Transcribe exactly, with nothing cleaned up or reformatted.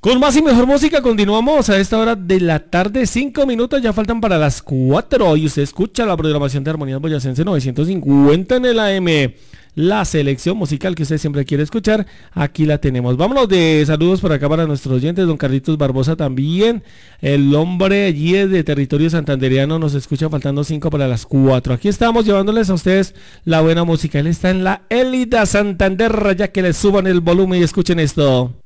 Con más y mejor música continuamos a esta hora de la tarde, cinco minutos, ya faltan para las cuatro y usted escucha la programación de Armonías Boyacense novecientos cincuenta en el A M. La selección musical que usted siempre quiere escuchar, aquí la tenemos. Vámonos de saludos por acá para nuestros oyentes, don Carlitos Barbosa también, el hombre allí de territorio santanderiano nos escucha faltando cinco para las cuatro. Aquí estamos llevándoles a ustedes la buena música, él está en la Élida Santander, ya que le suban el volumen y escuchen esto.